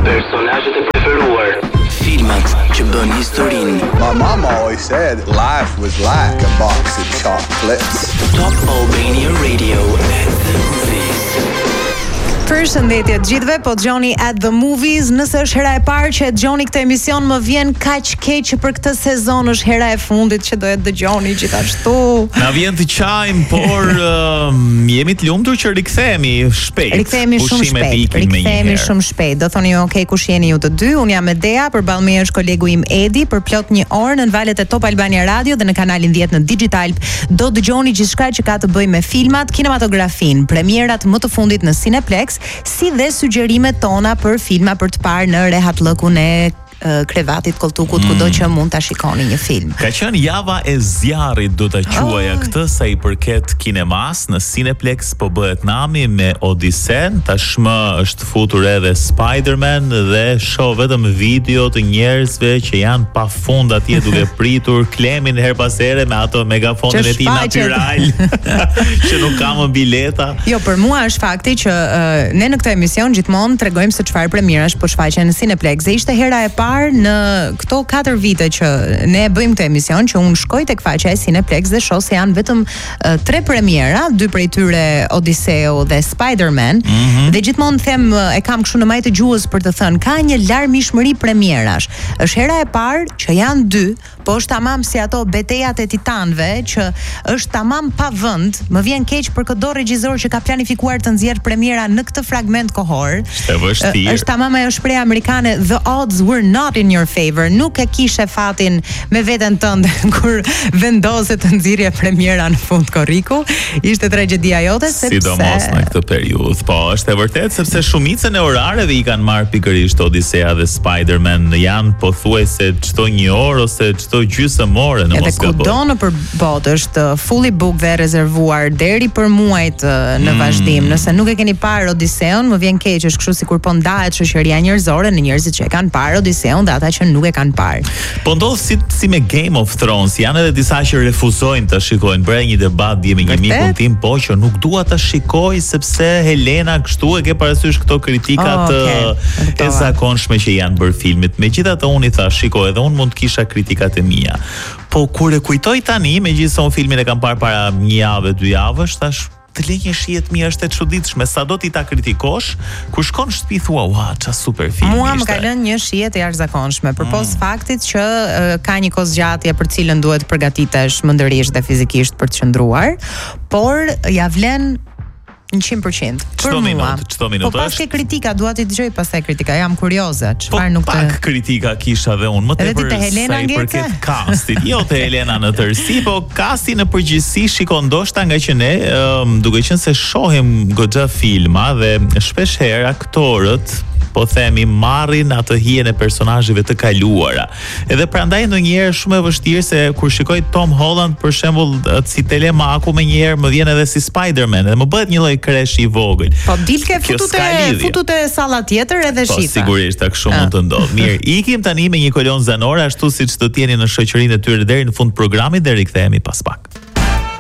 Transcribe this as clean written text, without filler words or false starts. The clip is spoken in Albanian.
Personazhet e preferuar. Filmat që bën historinë. My mom always said life was like a box of chocolates. Top Albania Radio at the movies. Përshëndetje të gjithëve, po dëgjoni At the Movies. Nëse është hera e parë që e dëgjoni këtë emision, më vjen kaq keq që për këtë sezon është hera e fundit që do e dëgjoni gjithashtu. Na vjen të qajmë, por jemi të lumtur që rikthehemi shpejt. Rikthehemi shumë shpejt. Do thoni okay, kush jeni ju të dy? Unë jam Medea, përballë meje është kolegu im Edi. Për plot një orë në valët e Top Albania Radio dhe në kanalin 10 në Digital do dëgjoni gjithçka që ka të bëjë me filmat, kinematografin, premierat më të fundit në Cineplex, si dhe sugjerimet tona për filma për të parë në rehat lëkun e krevatit, koltukut, kudo që mund ta shikoni një film. Ka qenë java e zjarrit, do ta quaja këtë, sa i përket kinemas. Në Cineplex po bëhet nami me Odisen, tashmë është futur edhe Spider-Man dhe shoh vetëm video të njerëzve që janë pafund atje duke pritur Klemin her pas here me ato megafonin e tij natyral që nuk ka më bileta. Jo, për mua është fakti që ne në këtë emision gjithmonë tregojmë se çfarë premierash po shfaqen në Cineplex. Dhe ishte hera e parë në këto 4 vite që ne bëjmë këtë emision që unë shkoj tek faqja e Cineplex dhe shoh se janë vetëm 3 premiera, 2 prej tyre Odiseu dhe Spider-Man. Dhe gjithmonë them, e kam kështu në majtë gjuhës për të thënë, ka një larmishmëri premierash. Është hera e parë që janë 2, po është tamam si ato betejat e titanëve që është tamam pa vend. Më vjen keq për çdo regjisor që ka planifikuar të nxjerrë premiera në këtë fragment kohor. Është tamam ajo shprehja amerikane, the odds were not in your favor. Nuk e kishe fatin me veten tënde kur vendose të nxirrje premiera në fund korriku. Ishte tragjedia jote sepse sidomos në këtë periudhë. Po, është e vërtetë sepse shumicën e orareve i kanë marrë pikërisht Odisea dhe Spider-Man, janë pothuajse çdo një orë ose çdo gjysmë ore në mos gaboj. Edhe kudo nëpër botë është fully booked dhe rezervuar deri për muajt në vazhdim. Nëse nuk e keni parë Odiseun, më vjen keq, është kështu sikur po ndahet shoqëria njerëzore në njerëzit që e kanë parë Odiseun dhe ata që nuk e kanë parë. Po ndodh si me Game of Thrones, janë edhe disa që refuzojnë ta shikojnë. Bëra një debat dje me një mikun tim, po që nuk dua ta shikoj sepse Helena kështu e ke parasysh këto kritikat e zakonshme që janë bërë filmit. Megjithatë unë i thash, shikoj, edhe unë mund të kisha kritikat e mia. Po kur e kujtoj tani, megjithëse unë filmin e kam parë para një javë, 2 javësh, thash të lenjë shihet mi është e çuditshme, sado ti ta kritikosh, kur shkon në shtëpi thua, "Ua, ça super film." Mua më ka lënë një shihet e jashtëzakonshme, përpos faktit që ka një kozgjatje për cilën duhet të përgatitesh mendërisht dhe fizikisht për të qëndruar, por ja vlen 100%. Çdo minutë. Po pas ke kritika, dua ti dëgjoj pastaj kritika. Jam kurioze, çfarë nuk të. Po pak kritika kisha dhe unë, më tepër sa i përket castit. Jo te Helena në tërësi, po casti në përgjithësi, shikon ndoshta nga që ne, duke qenë se shohim goxha filma dhe shpesh herë aktorët po themi marrin atë hijen e personazheve të kaluara. Edhe prandaj ndonjëherë shumë e vështirë se kur shikoj Tom Holland për shembull si Telemaku, më njëherë më vjen edhe si Spider-Man, dhe më bëhet një lloj kreshi i vogël. Po dilke futut e salla tjetër edhe shifa. Po sigurisht kështu mund të ndodh. Mirë, ikim tani me një kolon zanore ashtu siç do të jeni në shoqërinë e tyre deri në fund programit dhe rikthehemi pas pak.